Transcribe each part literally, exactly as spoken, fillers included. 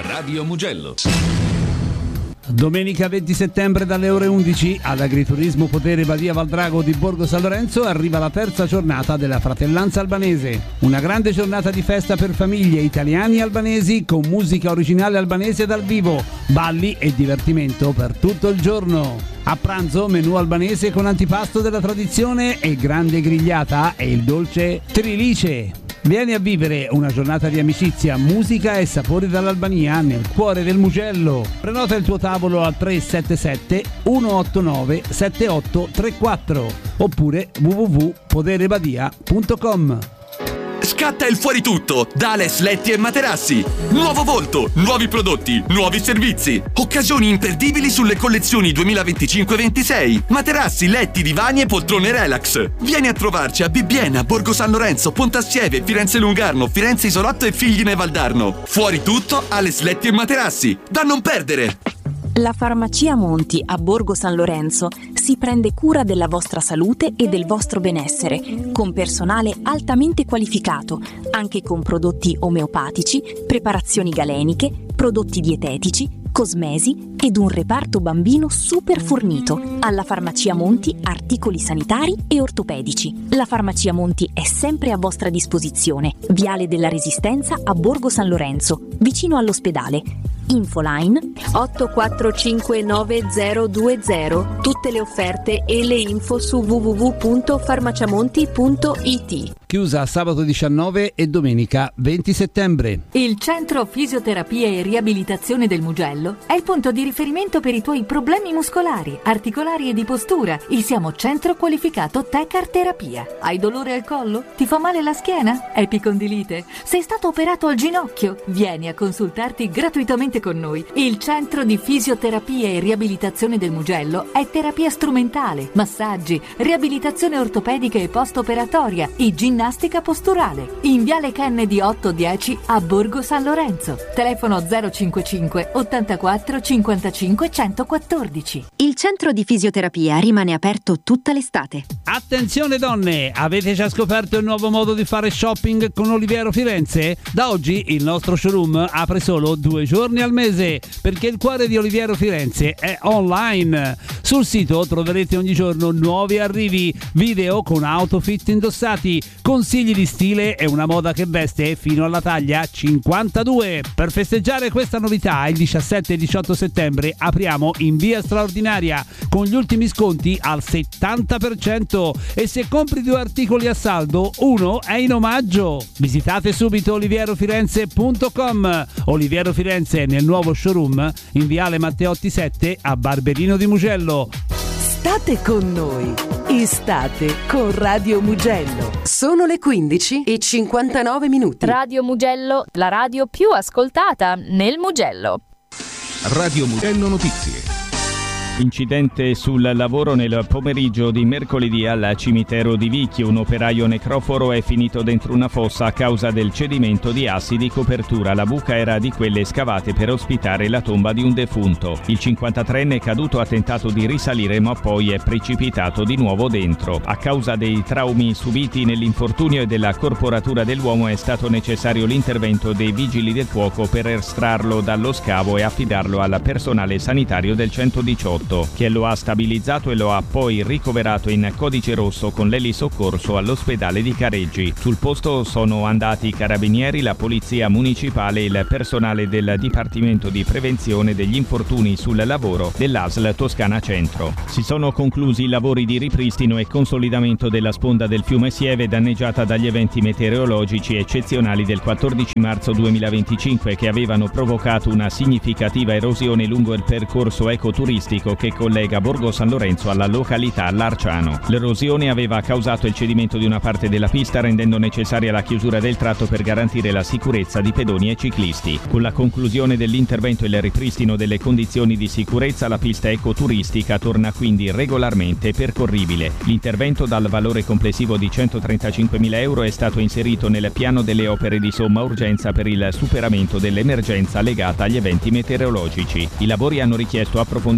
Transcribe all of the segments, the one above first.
Radio Mugello. Domenica venti settembre dalle ore undici all'Agriturismo Potere Badia Valdrago di Borgo San Lorenzo arriva la terza giornata della Fratellanza Albanese. Una grande giornata di festa per famiglie italiani e albanesi con musica originale albanese dal vivo, balli e divertimento per tutto il giorno. A pranzo menù albanese con antipasto della tradizione e grande grigliata e il dolce trilice. Vieni a vivere una giornata di amicizia, musica e sapori dall'Albania nel cuore del Mugello. Prenota il tuo tavolo al tre sette sette uno otto nove sette otto tre quattro oppure w w w punto poderebadia punto com. Scatta il fuori tutto da Ales Letti e Materassi. Nuovo volto, nuovi prodotti, nuovi servizi, occasioni imperdibili sulle collezioni duemilaventicinque ventisei. Materassi, letti, divani e poltrone relax. Vieni a trovarci a Bibbiena, Borgo San Lorenzo, Pontassieve, Firenze Lungarno, Firenze Isolotto e Figline Valdarno. Fuori tutto Ales Letti e Materassi, da non perdere. La Farmacia Monti a Borgo San Lorenzo si prende cura della vostra salute e del vostro benessere, con personale altamente qualificato, anche con prodotti omeopatici, preparazioni galeniche, prodotti dietetici, cosmesi ed un reparto bambino super fornito. Alla Farmacia Monti articoli sanitari e ortopedici. La Farmacia Monti è sempre a vostra disposizione. Viale della Resistenza a Borgo San Lorenzo, vicino all'ospedale. Infoline otto quattro cinque nove zero due zero. Tutte le offerte e le info su w w w punto farmaciamonti punto i t. Chiusa sabato diciannove e domenica venti settembre. Il Centro Fisioterapia e Riabilitazione del Mugello è il punto di riferimento per i tuoi problemi muscolari, articolari e di postura. Il siamo centro qualificato Tecar Terapia. Hai dolore al collo? Ti fa male la schiena? Epicondilite? Sei stato operato al ginocchio? Vieni a consultarti gratuitamente con noi. Il Centro di Fisioterapia e Riabilitazione del Mugello è terapia strumentale, massaggi, riabilitazione ortopedica e post-operatoria e ginnastica posturale. In Viale Kennedy otto dieci a Borgo San Lorenzo. Telefono zero cinquantacinque ottantaquattro cinquantacinque centoquattordici. Il centro di fisioterapia rimane aperto tutta l'estate. Attenzione donne, avete già scoperto il nuovo modo di fare shopping con Oliviero Firenze? Da oggi il nostro showroom apre solo due giorni al mese, perché il cuore di Oliviero Firenze è online. Sul sito troverete ogni giorno nuovi arrivi, video con outfit indossati, consigli di stile e una moda che veste fino alla taglia cinquantadue. Per festeggiare questa novità il diciassette e diciotto settembre apriamo in via straordinaria con gli ultimi sconti al settanta per cento e se compri due articoli a saldo uno è in omaggio. Visitate subito oliviero firenze punto com. Oliviero Firenze nel nuovo showroom in viale Matteotti sette a Barberino di Mugello. State con noi, estate con Radio Mugello. Sono le quindici e cinquantanove minuti. Radio Mugello, la radio più ascoltata nel Mugello. Radio Mugello Notizie. Incidente sul lavoro nel pomeriggio di mercoledì al cimitero di Vicchio. Un operaio necroforo è finito dentro una fossa a causa del cedimento di assi di copertura. La buca era di quelle scavate per ospitare la tomba di un defunto. Il cinquantatreenne caduto ha tentato di risalire ma poi è precipitato di nuovo dentro. A causa dei traumi subiti nell'infortunio e della corporatura dell'uomo è stato necessario l'intervento dei vigili del fuoco per estrarlo dallo scavo e affidarlo al personale sanitario del centodiciotto, che lo ha stabilizzato e lo ha poi ricoverato in codice rosso con l'elisoccorso all'ospedale di Careggi. Sul posto sono andati i carabinieri, la polizia municipale e il personale del Dipartimento di Prevenzione degli Infortuni sul Lavoro dell'A S L Toscana Centro. Si sono conclusi i lavori di ripristino e consolidamento della sponda del fiume Sieve, danneggiata dagli eventi meteorologici eccezionali del quattordici marzo duemilaventicinque che avevano provocato una significativa erosione lungo il percorso ecoturistico che collega Borgo San Lorenzo alla località Larciano. L'erosione aveva causato il cedimento di una parte della pista, rendendo necessaria la chiusura del tratto per garantire la sicurezza di pedoni e ciclisti. Con la conclusione dell'intervento e il ripristino delle condizioni di sicurezza, la pista ecoturistica torna quindi regolarmente percorribile. L'intervento, dal valore complessivo di centotrentacinquemila euro, è stato inserito nel piano delle opere di somma urgenza per il superamento dell'emergenza legata agli eventi meteorologici. I lavori hanno richiesto approfondimenti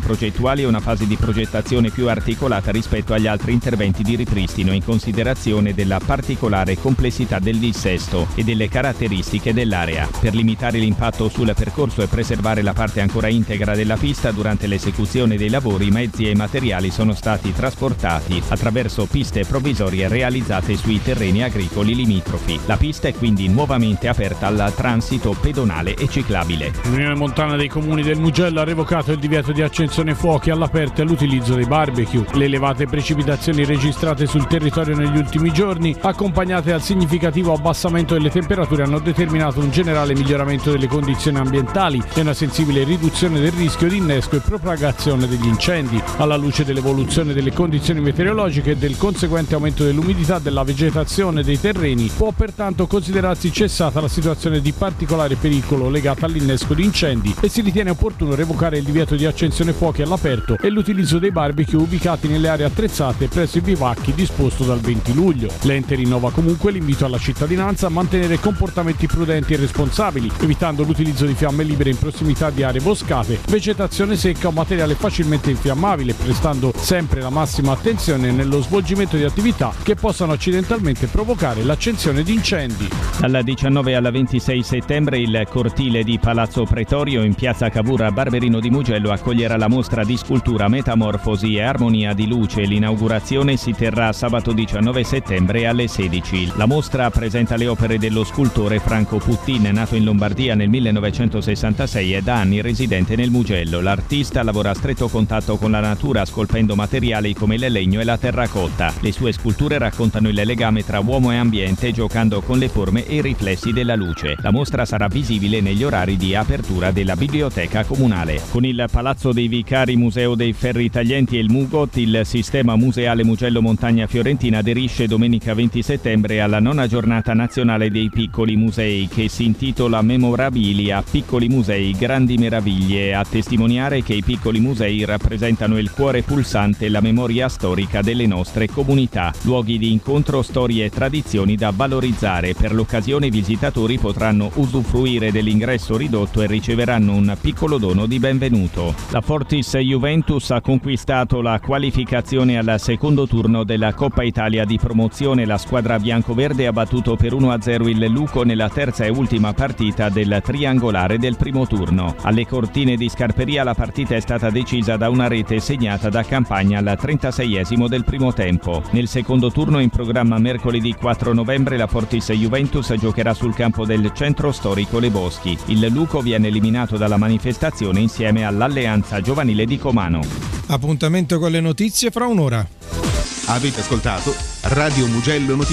progettuali e una fase di progettazione più articolata rispetto agli altri interventi di ripristino, in considerazione della particolare complessità del dissesto e delle caratteristiche dell'area. Per limitare l'impatto sul percorso e preservare la parte ancora integra della pista, durante l'esecuzione dei lavori mezzi e materiali sono stati trasportati attraverso piste provvisorie realizzate sui terreni agricoli limitrofi. La pista è quindi nuovamente aperta al transito pedonale e ciclabile. L'Unione Montana dei Comuni del Mugello ha revocato il divieto di accensione fuochi all'aperto e all'utilizzo dei barbecue. Le elevate precipitazioni registrate sul territorio negli ultimi giorni, accompagnate al significativo abbassamento delle temperature, hanno determinato un generale miglioramento delle condizioni ambientali e una sensibile riduzione del rischio di innesco e propagazione degli incendi. Alla luce dell'evoluzione delle condizioni meteorologiche e del conseguente aumento dell'umidità della vegetazione dei terreni, può pertanto considerarsi cessata la situazione di particolare pericolo legata all'innesco di incendi e si ritiene opportuno revocare il divieto di accensione fuochi all'aperto e l'utilizzo dei barbecue ubicati nelle aree attrezzate presso i bivacchi disposto dal venti luglio. L'ente rinnova comunque l'invito alla cittadinanza a mantenere comportamenti prudenti e responsabili, evitando l'utilizzo di fiamme libere in prossimità di aree boscate, vegetazione secca o materiale facilmente infiammabile, prestando sempre la massima attenzione nello svolgimento di attività che possano accidentalmente provocare l'accensione di incendi. Dal diciannove al ventisei settembre il cortile di Palazzo Pretorio in piazza Cavour a Barberino di Mugello accoglierà la mostra di scultura Metamorfosi e Armonia di Luce. L'inaugurazione si terrà sabato diciannove settembre alle sedici. La mostra presenta le opere dello scultore Franco Puttin, nato in Lombardia nel millenovecentosessantasei e da anni residente nel Mugello. L'artista lavora a stretto contatto con la natura, scolpendo materiali come il legno e la terracotta. Le sue sculture raccontano il legame tra uomo e ambiente, giocando con le forme e i riflessi della luce. La mostra sarà visibile negli orari di apertura della biblioteca comunale. Con il Palazzo dei Vicari, Museo dei Ferri Taglienti e il Mugot, il sistema museale Mugello Montagna Fiorentina aderisce domenica venti settembre alla nona giornata nazionale dei piccoli musei, che si intitola Memorabilia, piccoli musei, grandi meraviglie, a testimoniare che i piccoli musei rappresentano il cuore pulsante e la memoria storica delle nostre comunità. Luoghi di incontro, storie e tradizioni da valorizzare. Per l'occasione i visitatori potranno usufruire dell'ingresso ridotto e riceveranno un piccolo dono di benvenuto. La Fortis Juventus ha conquistato la qualificazione al secondo turno della Coppa Italia di promozione. La squadra biancoverde ha battuto per uno a zero il Luco nella terza e ultima partita del triangolare del primo turno. Alle Cortine di Scarperia la partita è stata decisa da una rete segnata da Campagna al trentaseiesimo del primo tempo. Nel secondo turno, in programma mercoledì quattro novembre, la Fortis Juventus giocherà sul campo del centro storico Le Boschi. Il Luco viene eliminato dalla manifestazione insieme all'Alleanza Giovanile di Comano. Appuntamento con le notizie fra un'ora. Avete ascoltato Radio Mugello Notizie.